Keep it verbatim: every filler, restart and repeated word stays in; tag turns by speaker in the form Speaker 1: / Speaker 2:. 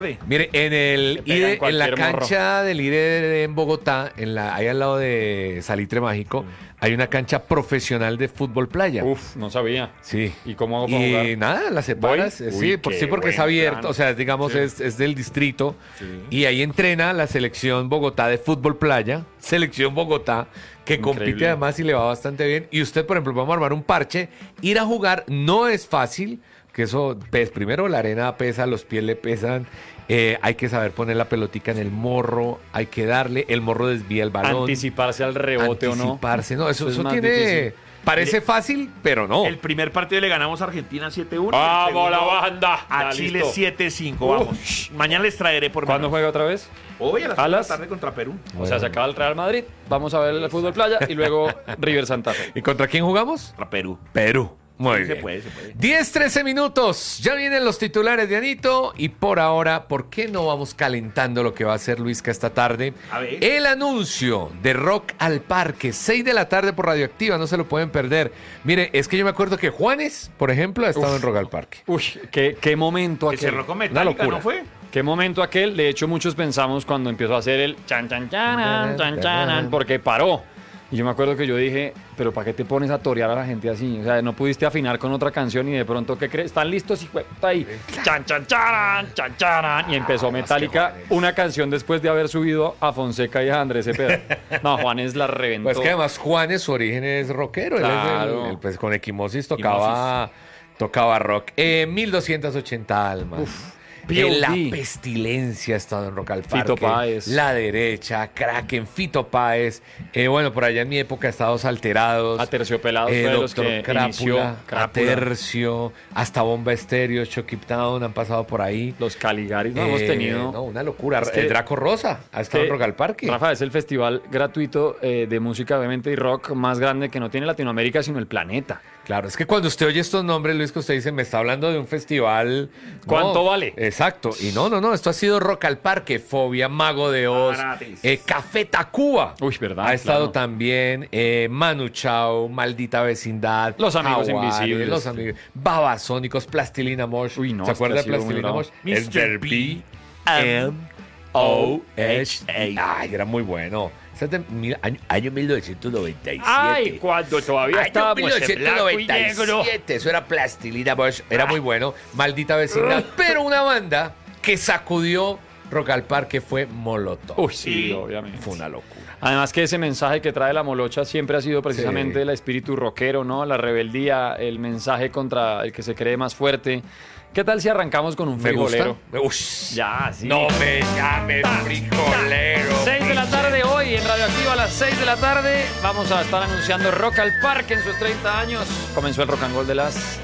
Speaker 1: Mire, en el
Speaker 2: Le pegan
Speaker 1: IDE, en la
Speaker 2: cualquier morro.
Speaker 1: cancha del IDE en Bogotá, en la, ahí al lado de Salitre Mágico, hay una cancha profesional de fútbol playa.
Speaker 2: Uf, no sabía.
Speaker 1: Sí.
Speaker 2: ¿Y cómo hago para
Speaker 1: Y
Speaker 2: jugar?
Speaker 1: nada, la separas.
Speaker 2: ¿Voy?
Speaker 1: eh,
Speaker 2: Uy,
Speaker 1: sí, por,
Speaker 2: qué
Speaker 1: sí, porque es
Speaker 2: buen
Speaker 1: abierto,
Speaker 2: plan.
Speaker 1: o sea, digamos,
Speaker 2: Sí.
Speaker 1: es, es del distrito.
Speaker 2: Sí.
Speaker 1: Y ahí entrena la selección Bogotá de fútbol playa, selección Bogotá, que
Speaker 2: Increíble.
Speaker 1: compite además y le va bastante bien. Y usted, por ejemplo, vamos a armar un parche, ir a jugar no es fácil, que eso, pues, primero la arena pesa, los pies le pesan, eh, hay que saber poner la pelotica en el morro, hay que darle, el morro desvía el balón.
Speaker 2: Anticiparse al rebote o no.
Speaker 1: Anticiparse, no, eso,
Speaker 2: Eso es
Speaker 1: eso
Speaker 2: más
Speaker 1: tiene...
Speaker 2: difícil.
Speaker 1: Parece
Speaker 3: Mire,
Speaker 1: fácil, pero no.
Speaker 3: El primer partido le ganamos a Argentina siete uno.
Speaker 2: ¡Vamos,
Speaker 3: El
Speaker 2: la
Speaker 3: segundo
Speaker 2: banda!
Speaker 3: A
Speaker 2: Ya,
Speaker 3: Chile
Speaker 2: listo.
Speaker 3: siete cinco, vamos. Mañana les traeré por
Speaker 2: ¿Cuándo
Speaker 3: menos.
Speaker 2: juega otra vez?
Speaker 3: Hoy a las
Speaker 2: ¿A
Speaker 3: tres de la
Speaker 2: las?
Speaker 3: tarde contra Perú.
Speaker 2: O sea, se acaba el Real Madrid, vamos a ver el fútbol playa y luego River Santa Fe.
Speaker 1: ¿Y contra quién jugamos?
Speaker 3: Contra Perú.
Speaker 1: Perú. Muy
Speaker 3: Sí,
Speaker 1: bien.
Speaker 3: se puede, se puede.
Speaker 1: diez, trece minutos. Ya vienen los titulares de Anito. Y por ahora, ¿por qué no vamos calentando lo que va a hacer Luisca esta tarde?
Speaker 3: A ver.
Speaker 1: El anuncio de Rock al Parque, seis de la tarde por Radioactiva, no se lo pueden perder. Mire, es que yo me acuerdo que Juanes, por ejemplo, ha estado en Rock al Parque.
Speaker 2: Uy, qué, qué momento
Speaker 3: Que
Speaker 2: aquel.
Speaker 3: cerró con
Speaker 1: Una
Speaker 3: Metallica,
Speaker 1: locura.
Speaker 3: ¿no fue?
Speaker 2: Qué momento aquel. De hecho, muchos pensamos cuando empezó a hacer el chan chan chanan, chan chanan, porque paró. Y yo me acuerdo que yo dije, pero ¿para qué te pones a torear a la gente así? O sea, no pudiste afinar con otra canción y de pronto, ¿qué crees? ¿Están listos? Y fue ahí, chan chan charan, chan charan. Y empezó Metallica, una canción después de haber subido a Fonseca y a Andrés Cepeda. No, Juanes la reventó.
Speaker 1: Pues que además Juanes, su origen es rockero. Él es
Speaker 2: Claro.
Speaker 1: el- el- pues con Equimosis tocaba, tocaba rock. Eh, mil doscientas ochenta almas.
Speaker 2: P O D.
Speaker 1: Eh, la pestilencia ha estado en Rock al Parque.
Speaker 2: Fito Páez.
Speaker 1: La derecha, Kraken, Fito Páez. Eh, bueno, por allá en mi época Estados Alterados.
Speaker 2: Aterciopelados
Speaker 1: eh,
Speaker 2: fue de los
Speaker 1: Doctor
Speaker 2: que
Speaker 1: Crápula,
Speaker 2: inició Crápula.
Speaker 1: Atercio, hasta Bomba Estéreo, Chucky Town han pasado por ahí.
Speaker 2: Los Caligaris, no hemos
Speaker 1: Eh,
Speaker 2: tenido.
Speaker 1: no, una locura.
Speaker 2: Es que-
Speaker 1: el Draco Rosa ha estado
Speaker 2: que,
Speaker 1: en Rock al Parque.
Speaker 2: Rafa, es el festival gratuito eh, de música, obviamente, y rock más grande que no tiene Latinoamérica, sino el planeta.
Speaker 1: Claro, es que cuando usted oye estos nombres, Luis, que usted dice, me está hablando de un festival.
Speaker 2: ¿Cuánto
Speaker 1: No,
Speaker 2: vale?
Speaker 1: Exacto. Y no, no, no, esto ha sido Rock al Parque, Fobia, Mago de Oz,
Speaker 3: Gratis.
Speaker 1: eh, Café Tacuba.
Speaker 2: Uy, ¿verdad?
Speaker 1: Ha estado
Speaker 2: Claro.
Speaker 1: también eh, Manu Chao, Maldita Vecindad,
Speaker 2: Los Amigos
Speaker 1: Jaguares,
Speaker 2: Invisibles.
Speaker 1: Los amigos, Babasónicos, Plastilina Mosh.
Speaker 2: Uy, no,
Speaker 1: ¿Se
Speaker 2: es que
Speaker 1: acuerda
Speaker 2: ha
Speaker 1: de
Speaker 2: sido muy
Speaker 1: Plastilina
Speaker 2: bravo.
Speaker 1: Mosh?
Speaker 3: mister
Speaker 1: B
Speaker 3: M
Speaker 1: O H
Speaker 3: A.
Speaker 1: Ay, era muy bueno. Ese es de mil- año, año mil novecientos noventa y siete.
Speaker 2: Ay, cuando todavía
Speaker 1: Año
Speaker 2: estábamos en blanco y negro.
Speaker 1: mil novecientos noventa y siete, eso era Plastilina Mosh, era muy bueno, Maldita Vecindad, pero una banda que sacudió Rock al Parque fue Molotov.
Speaker 2: Uy, sí,
Speaker 3: Sí.
Speaker 2: obviamente.
Speaker 1: Fue una locura.
Speaker 2: Además que ese mensaje que trae la molocha siempre ha sido precisamente
Speaker 1: Sí.
Speaker 2: el espíritu rockero, ¿no? La rebeldía, el mensaje contra el que se cree más fuerte. ¿Qué tal si arrancamos con un
Speaker 1: Me gusta.
Speaker 2: frijolero?
Speaker 1: Ush.
Speaker 2: Ya, sí.
Speaker 1: No me llames frijolero.
Speaker 2: seis de la tarde hoy en Radioactiva a las seis de la tarde. Vamos a estar anunciando Rock al Parque en sus treinta años. Comenzó el Rock and Roll de las